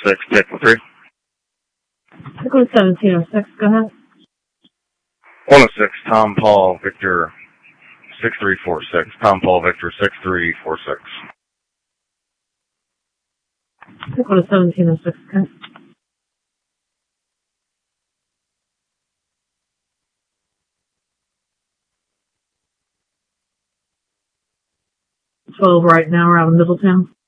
106, pick 3. Pick 1706, go ahead. 106, Tom Paul Victor 6346. Tom Paul Victor 6346. Pick 1706, okay. 12 right now around Middletown.